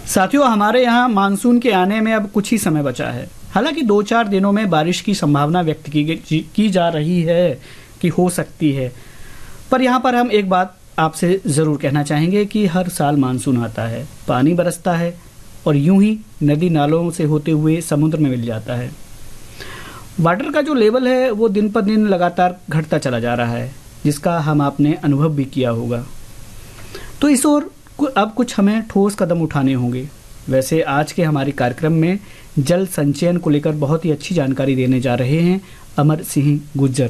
साथियों, हमारे यहाँ मानसून के आने में अब कुछ ही समय बचा है। हालांकि 2-4 दिनों में बारिश की संभावना व्यक्त की जा रही है कि हो सकती है, पर यहाँ पर हम एक बात आपसे ज़रूर कहना चाहेंगे कि हर साल मानसून आता है, पानी बरसता है और यूं ही नदी नालों से होते हुए समुद्र में मिल जाता है। वाटर का जो लेवल है वो दिन पर दिन लगातार घटता चला जा रहा है, जिसका हम आपने अनुभव भी किया होगा। तो इस ओर अब कुछ हमें ठोस कदम उठाने होंगे। वैसे आज के हमारे कार्यक्रम में जल संचयन को लेकर बहुत ही अच्छी जानकारी देने जा रहे हैं अमर सिंह गुज्जर।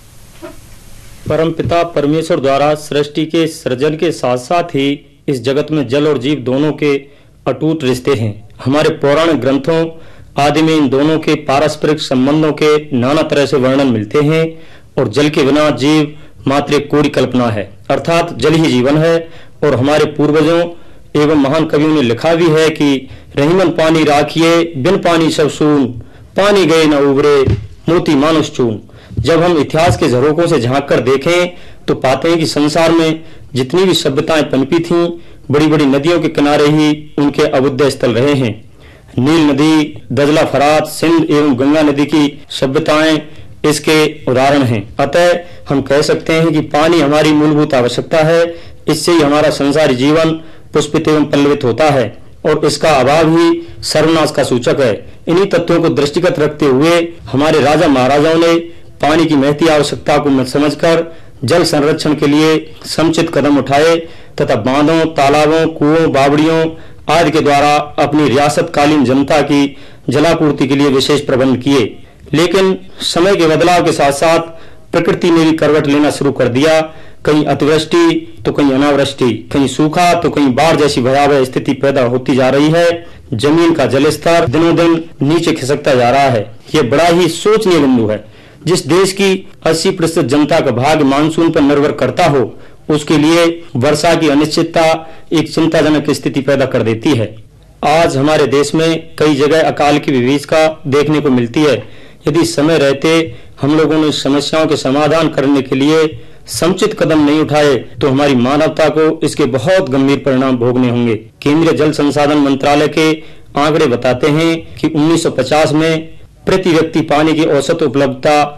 परमपिता परमेश्वर द्वारा सृष्टि के सृजन के साथ साथ ही इस जगत में जल और जीव दोनों के अटूट रिश्ते हैं। हमारे पौराणिक ग्रंथों आदि में इन दोनों के पारस्परिक संबंधों के नाना तरह से वर्णन मिलते हैं और जल के बिना जीव मात्र एक कोरी कल्पना है, अर्थात जल ही जीवन है। और हमारे पूर्वजों एवं महान कवियों ने लिखा भी है कि रहीमन पानी राखिए, बिन पानी सब सून, पानी गए न उबरे, मोती मानुष चून। जब हम इतिहास के झरोकों से झांक कर देखें तो पाते हैं कि संसार में जितनी भी सभ्यताएं पनपी थीं, बड़ी बड़ी नदियों के किनारे ही उनके अबुद्ध स्थल रहे हैं। नील नदी, दजला, फरात, सिंध एवं गंगा नदी की सभ्यताएं इसके उदाहरण हैं। अतः हम कह सकते हैं कि पानी हमारी मूलभूत आवश्यकता है। इससे ही हमारा संसारी जीवन पुष्पित एवं पल्लवित होता है और इसका अभाव ही सर्वनाश का सूचक है। इन्हीं तत्वों को दृष्टिगत रखते हुए हमारे राजा महाराजाओं ने पानी की महती आवश्यकता को समझकर जल संरक्षण के लिए समुचित कदम उठाए तथा बांधों, तालाबों, कुओं, बावड़ियों आदि के द्वारा अपनी रियासतकालीन जनता की जलापूर्ति के लिए विशेष प्रबंध किए। लेकिन समय के बदलाव के साथ साथ प्रकृति ने भी करवट लेना शुरू कर दिया। कहीं अतिवृष्टि तो कहीं अनावृष्टि, कहीं सूखा तो कहीं बाढ़ जैसी भयावह स्थिति पैदा होती जा रही है। जमीन का जल स्तर दिनों दिन नीचे खिसकता जा रहा है। ये बड़ा ही सोचनीय बिंदु है। जिस देश की 80% जनता का भाग्य मानसून पर निर्भर करता हो, उसके लिए वर्षा की अनिश्चितता एक चिंताजनक स्थिति पैदा कर देती है। आज हमारे देश में कई जगह अकाल की विभीषिका देखने को मिलती है। यदि समय रहते हम लोगों ने इस समस्याओं के समाधान करने के लिए समुचित कदम नहीं उठाए तो हमारी मानवता को इसके बहुत गंभीर परिणाम भोगने होंगे। केंद्रीय जल संसाधन मंत्रालय के आंकड़े बताते हैं कि 1950 में प्रति व्यक्ति पानी की औसत उपलब्धता